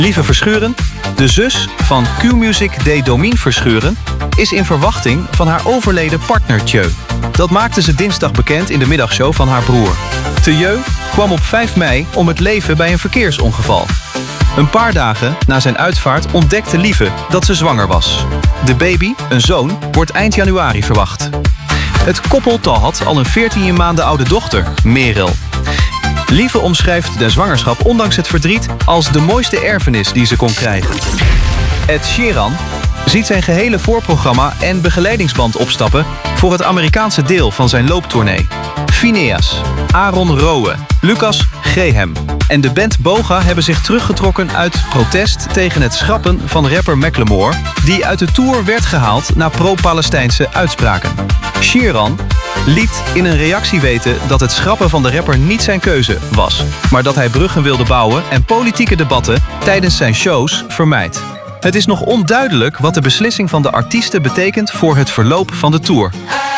Lieve Verschuren, de zus van Q-Music D. Domien Verschuren, is in verwachting van haar overleden partner Thieu. Dat maakte ze dinsdag bekend in de middagshow van haar broer. Thieu kwam op 5 mei om het leven bij een verkeersongeval. Een paar dagen na zijn uitvaart ontdekte Lieve dat ze zwanger was. De baby, een zoon, wordt eind januari verwacht. Het koppeltal had al een 14 maanden oude dochter, Merel. Lieve omschrijft de zwangerschap ondanks het verdriet als de mooiste erfenis die ze kon krijgen. Ed Sheeran ziet zijn gehele voorprogramma en begeleidingsband opstappen voor het Amerikaanse deel van zijn looptournee. Phineas, Aaron Rowe, Lucas Graham en de band Boga hebben zich teruggetrokken uit protest tegen het schrappen van rapper Macklemore, die uit de tour werd gehaald na pro-Palestijnse uitspraken. Sheeran liet in een reactie weten dat het schrappen van de rapper niet zijn keuze was, maar dat hij bruggen wilde bouwen en politieke debatten tijdens zijn shows vermijdt. Het is nog onduidelijk wat de beslissing van de artiesten betekent voor het verloop van de tour.